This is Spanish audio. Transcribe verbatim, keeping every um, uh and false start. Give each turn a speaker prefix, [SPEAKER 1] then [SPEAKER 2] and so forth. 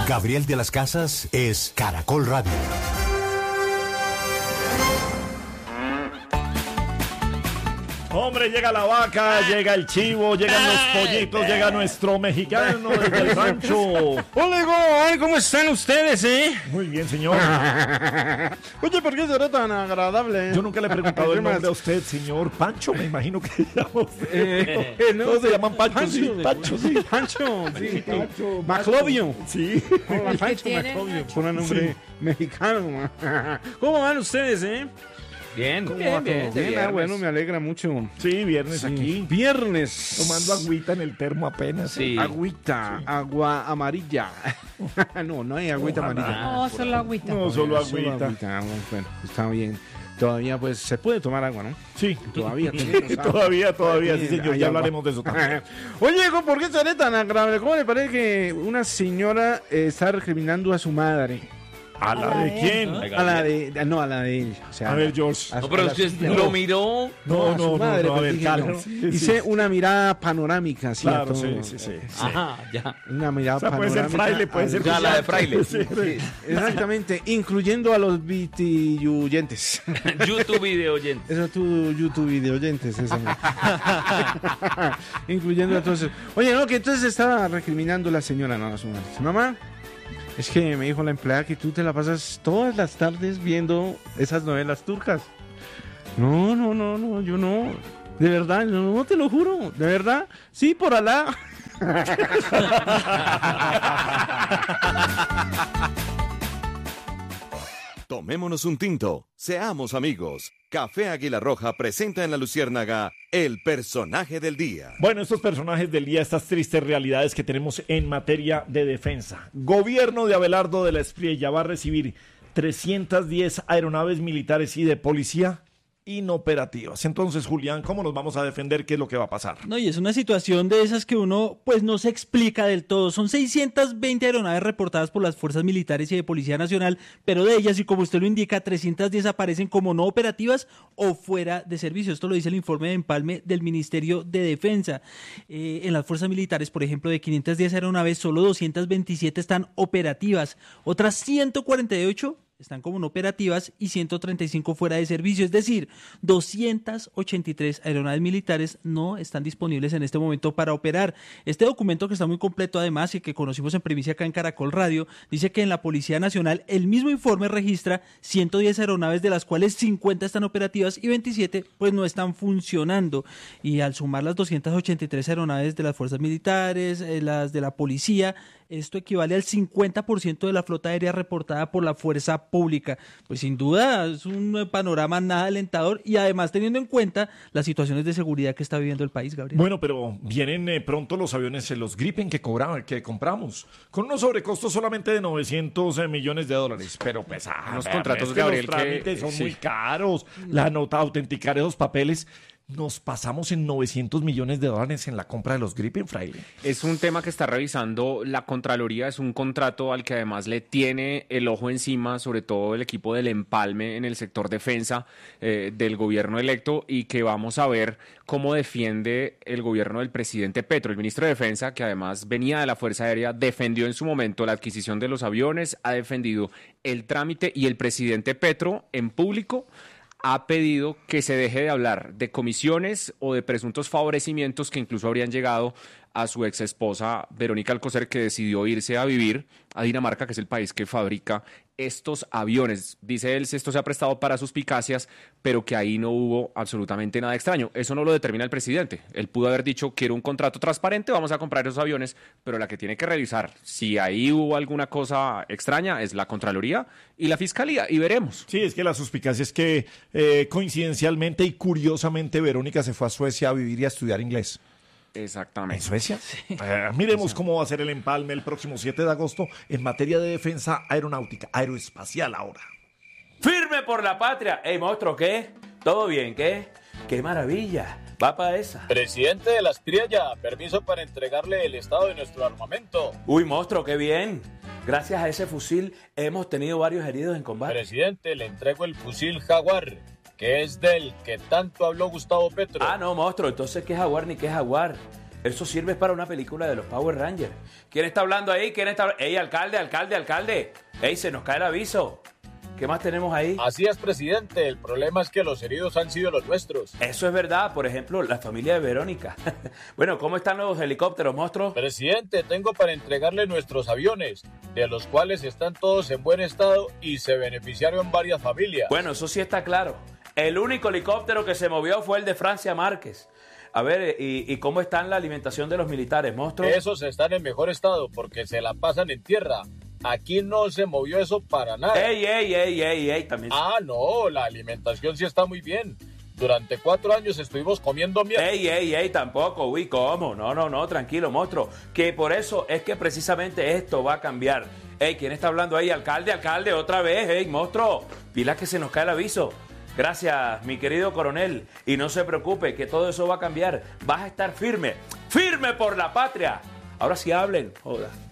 [SPEAKER 1] Gabriel de las Casas es Caracol Radio.
[SPEAKER 2] Hombre, llega la vaca, llega el chivo, llegan los pollitos, llega nuestro mexicano desde el rancho.
[SPEAKER 3] Hola, ¿cómo están ustedes, eh?
[SPEAKER 2] Muy bien, señor.
[SPEAKER 3] Oye, ¿por qué será tan agradable?
[SPEAKER 2] Yo nunca le he preguntado el nombre a usted, señor. Pancho, me imagino que se llama usted.
[SPEAKER 3] Eh, no,
[SPEAKER 2] Todos se llaman Pancho,
[SPEAKER 3] Pancho,
[SPEAKER 2] sí. Pancho, sí.
[SPEAKER 3] Pancho, sí.
[SPEAKER 2] Pancho,
[SPEAKER 3] Maclovio.
[SPEAKER 2] Sí.
[SPEAKER 3] Hola, Pancho Maclovio, por un nombre mexicano. ¿Cómo van ustedes, eh?
[SPEAKER 4] Bien,
[SPEAKER 3] ¿Cómo
[SPEAKER 4] bien,
[SPEAKER 3] va
[SPEAKER 4] bien,
[SPEAKER 3] todo?
[SPEAKER 4] bien,
[SPEAKER 3] Ah, bueno, me alegra mucho.
[SPEAKER 2] Sí, viernes
[SPEAKER 3] Sí.
[SPEAKER 2] aquí.
[SPEAKER 3] Viernes.
[SPEAKER 2] Tomando agüita en el termo apenas.
[SPEAKER 4] Sí.
[SPEAKER 3] Agüita, agua amarilla. No, no hay agüita
[SPEAKER 2] Ojalá.
[SPEAKER 3] amarilla.
[SPEAKER 5] No, solo agüita.
[SPEAKER 2] No, solo agüita.
[SPEAKER 3] Bueno, está bien. Todavía, pues, se puede tomar agua, ¿no?
[SPEAKER 2] Sí.
[SPEAKER 3] Todavía tenemos agua.
[SPEAKER 2] Todavía, todavía, sí,
[SPEAKER 3] Bien,
[SPEAKER 2] señor.
[SPEAKER 3] hay
[SPEAKER 2] Ya
[SPEAKER 3] agua.
[SPEAKER 2] hablaremos de eso también.
[SPEAKER 3] Oye, ¿por qué seré tan agradable? ¿Cómo le parece que una señora eh, está recriminando a su madre?
[SPEAKER 2] ¿A la de quién?
[SPEAKER 3] A la de... No, a la de ella. O sea,
[SPEAKER 2] A ver, George.
[SPEAKER 3] a-
[SPEAKER 4] No,
[SPEAKER 3] a
[SPEAKER 4] pero
[SPEAKER 3] la
[SPEAKER 4] usted
[SPEAKER 3] suya.
[SPEAKER 4] lo miró.
[SPEAKER 2] No,
[SPEAKER 3] a su
[SPEAKER 2] no, no,
[SPEAKER 3] madre,
[SPEAKER 2] no, a
[SPEAKER 3] pues,
[SPEAKER 2] ver,
[SPEAKER 3] dije,
[SPEAKER 2] calma.
[SPEAKER 3] no.
[SPEAKER 2] Sí,
[SPEAKER 3] Hice
[SPEAKER 2] sí.
[SPEAKER 3] una mirada panorámica, sí, a
[SPEAKER 2] Claro,
[SPEAKER 3] todo.
[SPEAKER 2] sí, sí, sí.
[SPEAKER 4] Ajá, ya.
[SPEAKER 3] Una mirada
[SPEAKER 2] O sea, puede
[SPEAKER 3] panorámica.
[SPEAKER 2] ser fraile, puede
[SPEAKER 3] al-
[SPEAKER 2] ser
[SPEAKER 4] Ya, la de fraile.
[SPEAKER 2] Sí, sí.
[SPEAKER 3] Exactamente, incluyendo a los vitiyuyentes.
[SPEAKER 4] YouTube video oyente.
[SPEAKER 3] Eso tu YouTube video oyentes, eso. Incluyendo a todos. Oye, no, que entonces estaba recriminando la señora, no, a su madre. Dice, mamá, es que me dijo la empleada que tú te la pasas todas las tardes viendo esas novelas turcas. No, no, no, no, yo no. De verdad, no, no te lo juro. De verdad, sí, por Alá.
[SPEAKER 6] Tomémonos un tinto, seamos amigos. Café Águila Roja presenta en La Luciérnaga el personaje del día.
[SPEAKER 2] Bueno, estos personajes del día, estas tristes realidades que tenemos en materia de defensa. Gobierno de Abelardo de la Espriella va a recibir trescientas diez aeronaves militares y de policía inoperativas. Entonces, Julián, ¿cómo nos vamos a defender? ¿Qué es lo que va a pasar?
[SPEAKER 7] No, y es una situación de esas que uno pues no se explica del todo. Son seiscientas veinte aeronaves reportadas por las fuerzas militares y de Policía Nacional, pero de ellas, y como usted lo indica, trescientas diez aparecen como no operativas o fuera de servicio. Esto lo dice el informe de empalme del Ministerio de Defensa. Eh, en las fuerzas militares, por ejemplo, de quinientas diez aeronaves, solo doscientas veintisiete están operativas. Otras ciento cuarenta y ocho están como no operativas y ciento treinta y cinco fuera de servicio, es decir, doscientas ochenta y tres aeronaves militares no están disponibles en este momento para operar. Este documento, que está muy completo además y que conocimos en primicia acá en Caracol Radio, dice que en la Policía Nacional el mismo informe registra ciento diez aeronaves, de las cuales cincuenta están operativas y veintisiete pues no están funcionando. Y al sumar las doscientas ochenta y tres aeronaves de las fuerzas militares, eh, las de la policía, esto equivale al cincuenta por ciento de la flota aérea reportada por la fuerza pública. Pues sin duda es un panorama nada alentador, y además teniendo en cuenta las situaciones de seguridad que está viviendo el país, Gabriel.
[SPEAKER 2] Bueno, pero vienen eh, pronto los aviones, eh, los Gripen que cobramos, que compramos, con unos sobrecostos solamente de novecientos eh, millones de dólares. Pero pues, ah,
[SPEAKER 4] Unos
[SPEAKER 2] pero
[SPEAKER 4] contratos,
[SPEAKER 2] es que
[SPEAKER 4] Gabriel,
[SPEAKER 2] los trámites
[SPEAKER 4] que-
[SPEAKER 2] son
[SPEAKER 4] sí.
[SPEAKER 2] muy caros. La nota, autenticar esos papeles. Nos pasamos en novecientos millones de dólares en la compra de los Gripen, fraile.
[SPEAKER 4] Es un tema que está revisando la Contraloría, es un contrato al que además le tiene el ojo encima, sobre todo el equipo del empalme en el sector defensa eh, del gobierno electo, y que vamos a ver cómo defiende el gobierno del presidente Petro. El ministro de Defensa, que además venía de la Fuerza Aérea, defendió en su momento la adquisición de los aviones, ha defendido el trámite, y el presidente Petro en público ha pedido que se deje de hablar de comisiones o de presuntos favorecimientos que incluso habrían llegado a su ex esposa Verónica Alcocer, que decidió irse a vivir a Dinamarca, que es el país que fabrica estos aviones. Dice él, esto se ha prestado para suspicacias, pero que ahí no hubo absolutamente nada extraño. Eso no lo determina el presidente. Él pudo haber dicho, quiero un contrato transparente, vamos a comprar esos aviones, pero la que tiene que revisar si ahí hubo alguna cosa extraña es la Contraloría y la Fiscalía, y veremos.
[SPEAKER 2] Sí, es que la suspicacia es que eh, coincidencialmente y curiosamente Verónica se fue a Suecia a vivir y a estudiar inglés.
[SPEAKER 4] Exactamente.
[SPEAKER 2] ¿En Suecia? Sí. Eh, miremos cómo va a ser el empalme el próximo siete de agosto en materia de defensa aeronáutica, aeroespacial ahora.
[SPEAKER 8] ¡Firme por la patria! ¡Ey, monstruo, qué! ¿Todo bien, qué? ¡Qué maravilla! Va para esa.
[SPEAKER 9] Presidente de la Espriella, permiso para entregarle el estado de nuestro armamento.
[SPEAKER 8] ¡Uy, monstruo, qué bien! Gracias a ese fusil hemos tenido varios heridos en combate.
[SPEAKER 9] Presidente, le entrego el fusil Jaguar, que es del que tanto habló Gustavo Petro.
[SPEAKER 8] Ah, no, monstruo, entonces ¿qué Jaguar ni qué Jaguar? Eso sirve para una película de los Power Rangers. ¿Quién está hablando ahí? ¿Quién está hablando? ¡Ey, alcalde, alcalde, alcalde! ¡Ey, se nos cae el aviso! ¿Qué más tenemos ahí?
[SPEAKER 9] Así es, presidente. El problema es que los heridos han sido los nuestros.
[SPEAKER 8] Eso es verdad. Por ejemplo, la familia de Verónica. Bueno, ¿cómo están los helicópteros, monstruo?
[SPEAKER 9] Presidente, tengo para entregarle nuestros aviones, de los cuales están todos en buen estado y se beneficiaron varias familias.
[SPEAKER 8] Bueno, eso sí está claro. El único helicóptero que se movió fue el de Francia Márquez. A ver, ¿y, y cómo está la alimentación de los militares, monstruo?
[SPEAKER 9] Esos están en mejor estado porque se la pasan en tierra. Aquí no se movió eso para nada.
[SPEAKER 8] ¡Ey, ey, ey, ey, ey! También...
[SPEAKER 9] Ah, no, la alimentación sí está muy bien. Durante cuatro años estuvimos comiendo mierda.
[SPEAKER 8] ¡Ey, ey, ey! Tampoco, uy, ¿cómo? No, no, no, tranquilo, monstruo. Que por eso es que precisamente esto va a cambiar. ¡Ey! ¿Quién está hablando ahí? Alcalde, alcalde, otra vez. ¡Ey, monstruo! Pila que se nos cae el aviso. Gracias, mi querido coronel. Y no se preocupe, que todo eso va a cambiar. Vas a estar firme, firme por la patria. Ahora sí hablen. Joda.